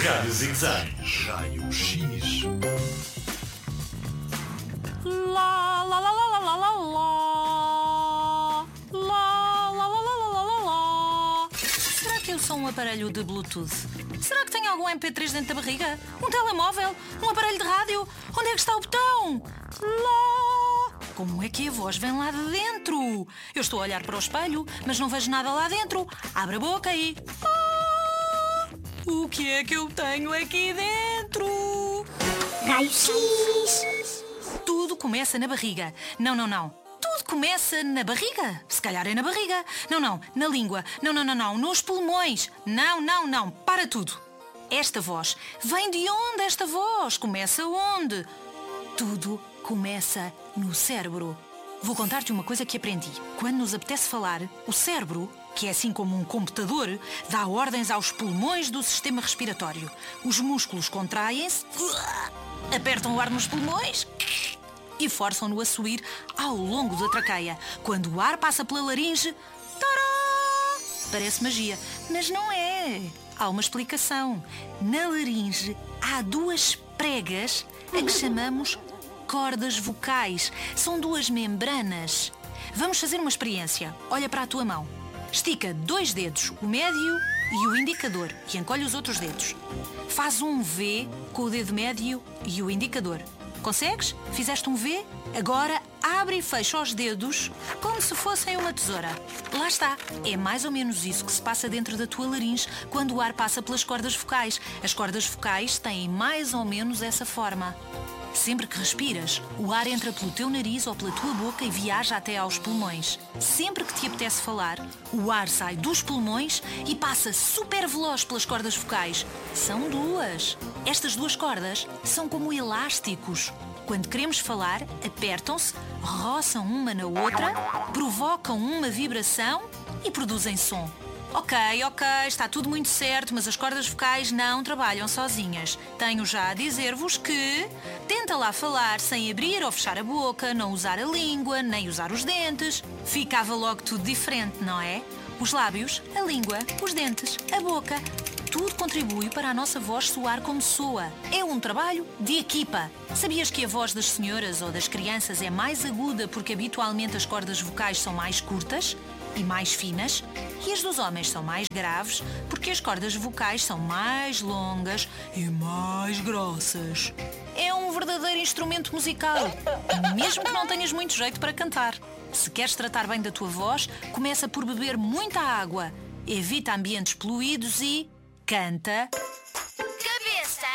Rádio ZigZag. Raio X. Lá, lá, lá, lá, lá, lá, lá, lá. Lá, lá, lá, lá, lá, lá, lá, lá. Será que eu sou um aparelho de Bluetooth? Será que tenho algum MP3 dentro da barriga? Um telemóvel? Um aparelho de rádio? Onde é que está o botão? Lá. Como é que a voz vem lá de dentro? Eu estou a olhar para o espelho, mas não vejo nada lá dentro. Abre a boca e... O que é que eu tenho aqui dentro? Raio X. Tudo começa na barriga. Não, não, não. Tudo começa na barriga. Se calhar é na barriga. Não, não. Na língua. Não, não, não, não. Nos pulmões. Não, não, não. Para tudo. Esta voz. Vem de onde esta voz? Começa onde? Tudo começa no cérebro. Vou contar-te uma coisa que aprendi. Quando nos apetece falar, o cérebro, que é assim como um computador, dá ordens aos pulmões do sistema respiratório. Os músculos contraem-se, apertam o ar nos pulmões e forçam-no a subir ao longo da traqueia. Quando o ar passa pela laringe, tará! Parece magia, mas não é. Há uma explicação. Na laringe há duas pregas a que chamamos cordas vocais. São duas membranas. Vamos fazer uma experiência. Olha para a tua mão. Estica 2 dedos, o médio e o indicador, e encolhe os outros dedos. Faz um V com o dedo médio e o indicador. Consegues? Fizeste um V? Agora abre e fecha os dedos como se fossem uma tesoura. Lá está. É mais ou menos isso que se passa dentro da tua laringe quando o ar passa pelas cordas vocais. As cordas vocais têm mais ou menos essa forma. Sempre que respiras, o ar entra pelo teu nariz ou pela tua boca e viaja até aos pulmões. Sempre que te apetece falar, o ar sai dos pulmões e passa super veloz pelas cordas vocais. São duas. Estas duas cordas são como elásticos. Quando queremos falar, apertam-se, roçam uma na outra, provocam uma vibração e produzem som. Ok, está tudo muito certo, mas as cordas vocais não trabalham sozinhas. Tenho já a dizer-vos que tenta lá falar sem abrir ou fechar a boca, não usar a língua, nem usar os dentes. Ficava logo tudo diferente, não é? Os lábios, a língua, os dentes, a boca, tudo contribui para a nossa voz soar como soa. É um trabalho de equipa. Sabias que a voz das senhoras ou das crianças é mais aguda porque habitualmente as cordas vocais são mais curtas e mais finas, e as dos homens são mais graves porque as cordas vocais são mais longas e mais grossas. É um verdadeiro instrumento musical, mesmo que não tenhas muito jeito para cantar. Se queres tratar bem da tua voz, começa por beber muita água, evita ambientes poluídos e canta. Cabeça,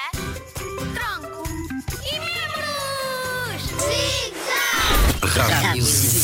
tronco e membros. ZigZag. Rádio